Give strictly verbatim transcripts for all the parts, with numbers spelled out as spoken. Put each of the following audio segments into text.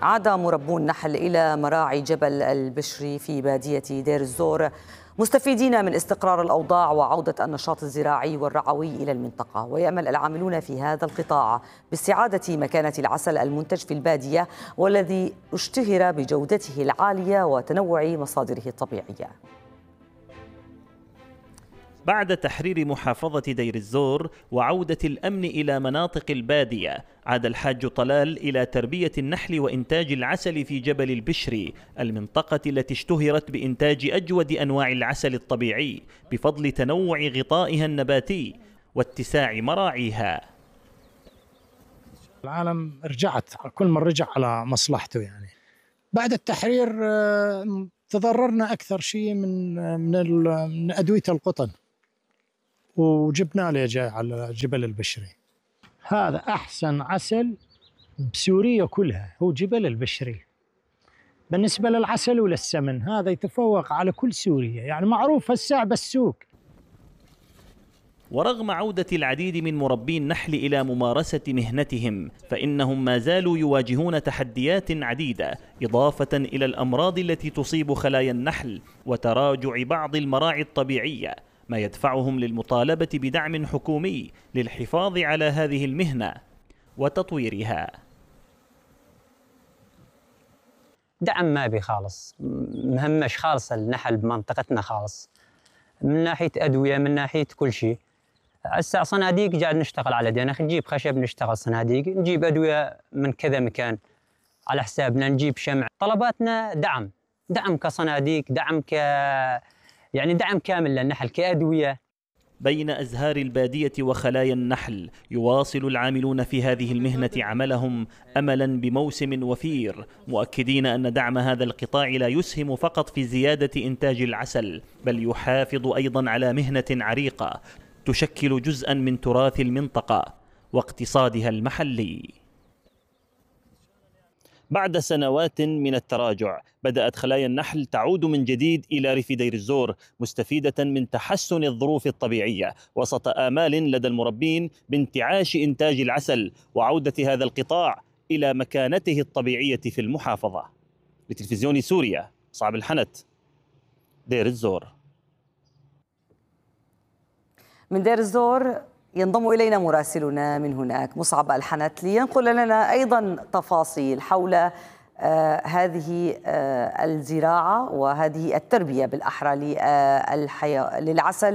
عاد مربو النحل إلى مراعي جبل البشري في بادية دير الزور مستفيدين من استقرار الأوضاع وعودة النشاط الزراعي والرعوي إلى المنطقة. ويأمل العاملون في هذا القطاع باستعادة مكانة العسل المنتج في البادية والذي اشتهر بجودته العالية وتنوع مصادره الطبيعية. بعد تحرير محافظة دير الزور وعودة الأمن إلى مناطق البادية، عاد الحاج طلال إلى تربية النحل وإنتاج العسل في جبل البشري، المنطقة التي اشتهرت بإنتاج أجود أنواع العسل الطبيعي بفضل تنوع غطائها النباتي واتساع مراعيها. العالم رجعت، كل من رجع على مصلحته. يعني بعد التحرير تضررنا أكثر شيء من من من أدوية القطن، وجبنا له جاي على جبل البشري. هذا أحسن عسل بسوريا كلها، هو جبل البشري. بالنسبة للعسل وللسمن هذا يتفوق على كل سوريا، يعني معروف هسه بالسوق. ورغم عودة العديد من مربي النحل إلى ممارسة مهنتهم، فإنهم ما زالوا يواجهون تحديات عديدة، إضافة إلى الأمراض التي تصيب خلايا النحل وتراجع بعض المراعي الطبيعية، ما يدفعهم للمطالبة بدعم حكومي للحفاظ على هذه المهنة وتطويرها. دعم ما بي خالص، مهمش خالص النحل بمنطقتنا خالص، من ناحية أدوية، من ناحية كل شيء. هسه صناديق قاعد نشتغل على دينا، نجيب خشب نشتغل صناديق، نجيب أدوية من كذا مكان على حسابنا، نجيب شمع. طلباتنا دعم، دعم كصناديق، دعم ك يعني دعم كامل للنحل كأدوية. بين أزهار البادية وخلايا النحل يواصل العاملون في هذه المهنة عملهم أملا بموسم وفير، مؤكدين أن دعم هذا القطاع لا يسهم فقط في زيادة إنتاج العسل، بل يحافظ أيضا على مهنة عريقة تشكل جزءا من تراث المنطقة واقتصادها المحلي. بعد سنوات من التراجع، بدأت خلايا النحل تعود من جديد إلى ريف دير الزور، مستفيدة من تحسن الظروف الطبيعية وسط آمال لدى المربين بانتعاش إنتاج العسل وعودة هذا القطاع إلى مكانته الطبيعية في المحافظة. لتلفزيون سوريا، مصعب الحنت، دير الزور. من دير الزور ينضم إلينا مراسلنا من هناك مصعب الحنت لينقل لنا أيضا تفاصيل حول آه هذه آه الزراعة وهذه التربية بالأحرى للعسل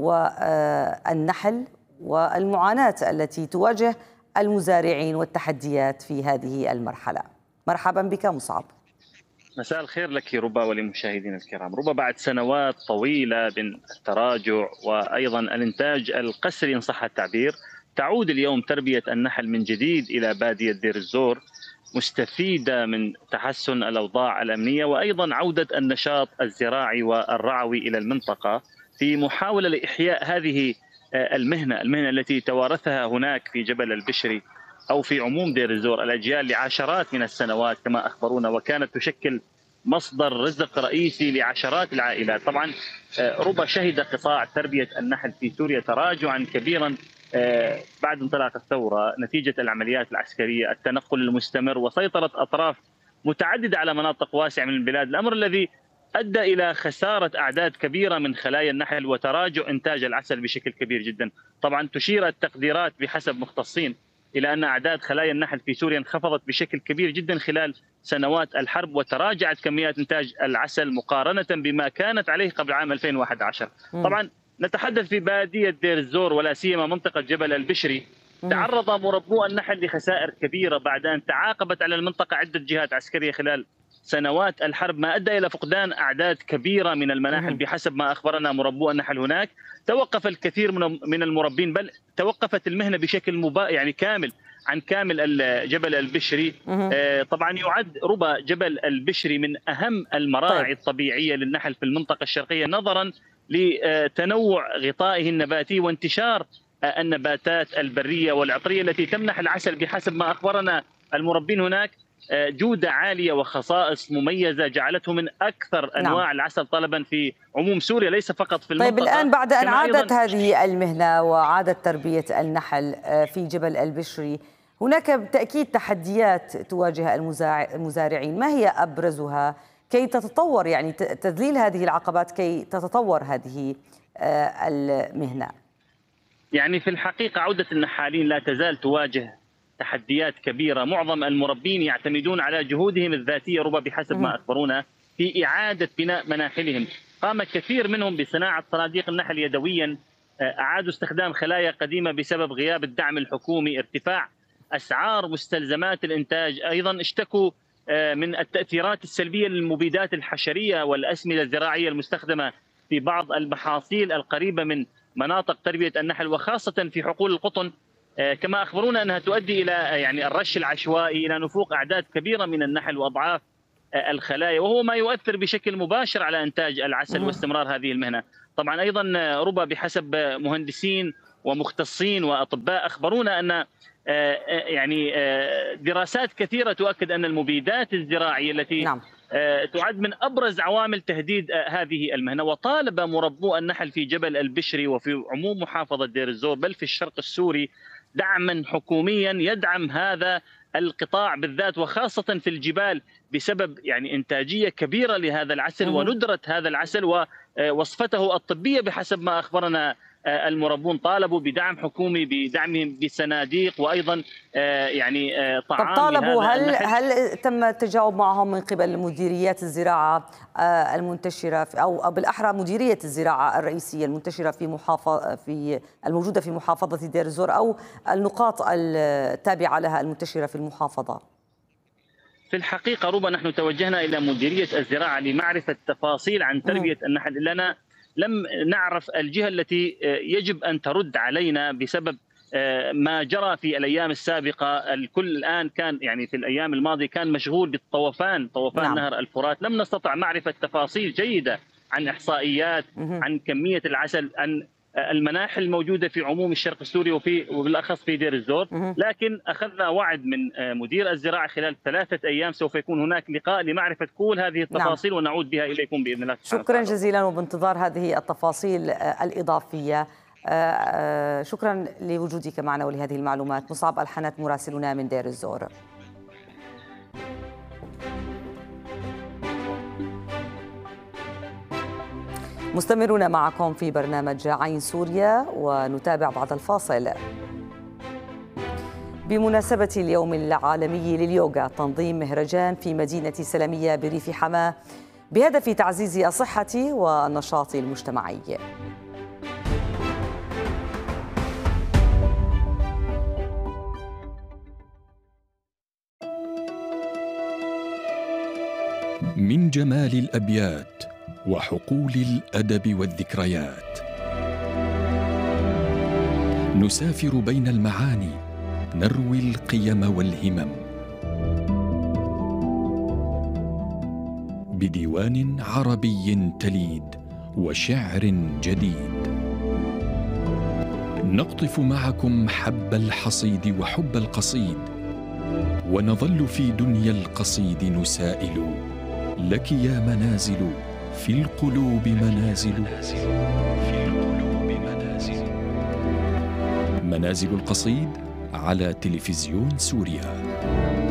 والنحل والمعاناة التي تواجه المزارعين والتحديات في هذه المرحلة. مرحبا بك مصعب. مساء الخير لك ربا ولمشاهدينا الكرام. ربا بعد سنوات طويلة من التراجع وأيضا الإنتاج القسري إن صح التعبير، تعود اليوم تربية النحل من جديد إلى بادية دير الزور، مستفيدة من تحسن الأوضاع الأمنية وأيضا عودة النشاط الزراعي والرعوي إلى المنطقة، في محاولة لإحياء هذه المهنة المهنة التي توارثها هناك في جبل البشري أو في عموم دير الزور الأجيال لعشرات من السنوات كما أخبرونا، وكانت تشكل مصدر رزق رئيسي لعشرات العائلات. طبعا ربما شهد قطاع تربية النحل في سوريا تراجعا كبيرا بعد انطلاق الثورة نتيجة العمليات العسكرية، التنقل المستمر وسيطرة أطراف متعددة على مناطق واسعة من البلاد، الأمر الذي أدى إلى خسارة أعداد كبيرة من خلايا النحل وتراجع إنتاج العسل بشكل كبير جدا. طبعا تشير التقديرات بحسب مختصين إلى أن أعداد خلايا النحل في سوريا انخفضت بشكل كبير جدا خلال سنوات الحرب، وتراجعت كميات إنتاج العسل مقارنة بما كانت عليه قبل عام ألفين وأحد عشر. طبعا نتحدث في بادية دير الزور ولا سيما منطقة جبل البشري، تعرض مربو النحل لخسائر كبيرة بعد أن تعاقبت على المنطقة عدة جهات عسكرية خلال سنوات الحرب، ما أدى إلى فقدان أعداد كبيرة من المناحل بحسب ما أخبرنا مربو النحل هناك. توقف الكثير من المربين، بل توقفت المهنة بشكل مبا يعني كامل عن كامل جبل البشري. طبعا يعد ربا جبل البشري من أهم المراعي طيب. الطبيعية للنحل في المنطقة الشرقية، نظرا لتنوع غطائه النباتي وانتشار النباتات البرية والعطرية التي تمنح العسل بحسب ما أخبرنا المربين هناك جودة عالية وخصائص مميزة جعلته من أكثر أنواع نعم. العسل طلبا في عموم سوريا ليس فقط في المنطقة. طيب الآن بعد أن عادت هذه المهنة وعادت تربية النحل في جبل البشري، هناك بالتأكيد تحديات تواجه المزارعين، ما هي أبرزها كي تتطور يعني تذليل هذه العقبات كي تتطور هذه المهنة؟ يعني في الحقيقة عودة النحالين لا تزال تواجه تحديات كبيرة. معظم المربين يعتمدون على جهودهم الذاتية ربما بحسب ما أخبرونا في إعادة بناء مناحلهم. قام كثير منهم بصناعة صناديق النحل يدويا، أعادوا استخدام خلايا قديمة بسبب غياب الدعم الحكومي، ارتفاع أسعار مستلزمات الإنتاج. أيضا اشتكوا من التأثيرات السلبية للمبيدات الحشرية والأسمدة الزراعية المستخدمة في بعض المحاصيل القريبة من مناطق تربية النحل وخاصة في حقول القطن. كما أخبرونا أنها تؤدي إلى يعني الرش العشوائي، إلى نفوق أعداد كبيرة من النحل وأضعاف الخلايا، وهو ما يؤثر بشكل مباشر على إنتاج العسل واستمرار هذه المهنة. طبعا أيضا ربما بحسب مهندسين ومختصين وأطباء أخبرونا أن يعني دراسات كثيرة تؤكد أن المبيدات الزراعية التي نعم. تعد من أبرز عوامل تهديد هذه المهنة. وطالب مربو النحل في جبل البشري وفي عموم محافظة دير الزور بل في الشرق السوري دعما حكوميا يدعم هذا القطاع بالذات، وخاصة في الجبال بسبب يعني إنتاجية كبيرة لهذا العسل وندرة هذا العسل ووصفته الطبية بحسب ما أخبرنا المربون. طالبوا بدعم حكومي، بدعمهم بصناديق وأيضا يعني طعام. طب طالبوا هل هل تم التجاوب معهم من قبل مديريات الزراعة المنتشرة أو بالأحرى مديرية الزراعة الرئيسية المنتشرة في محافظة في الموجودة في محافظة دير الزور أو النقاط التابعة لها المنتشرة في المحافظة؟ في الحقيقة ربما نحن توجهنا إلى مديرية الزراعة لمعرفة تفاصيل عن تربية النحل، لنا لم نعرف الجهة التي يجب أن ترد علينا بسبب ما جرى في الأيام السابقة. الكل الآن كان يعني في الأيام الماضية كان مشغول بالطوفان، طوفان نعم. نهر الفرات. لم نستطع معرفة تفاصيل جيدة عن إحصائيات عن كمية العسل، عن المناحل الموجودة في عموم الشرق السوري وفي وبالأخص في دير الزور. لكن أخذنا وعد من مدير الزراعة خلال ثلاثة أيام سوف يكون هناك لقاء لمعرفة كل هذه التفاصيل نعم. ونعود بها إليكم بإذن الله. شكرا جزيلا وبانتظار هذه التفاصيل الإضافية. شكرا لوجودك معنا ولهذه المعلومات. مصعب الحنت مراسلنا من دير الزور. مستمرون معكم في برنامج عين سوريا ونتابع بعد الفاصل. بمناسبة اليوم العالمي لليوغا تنظيم مهرجان في مدينة سلمية بريف حماة بهدف تعزيز الصحة والنشاط المجتمعي. من جمال الأبيات وحقول الأدب والذكريات نسافر بين المعاني نروي القيم والهمم بديوان عربي تليد وشعر جديد. نقطف معكم حب الحصيد وحب القصيد ونظل في دنيا القصيد نسائل لك يا منازل في القلوب منازل في القلوب منازل. منازل القصيد على تلفزيون سوريا.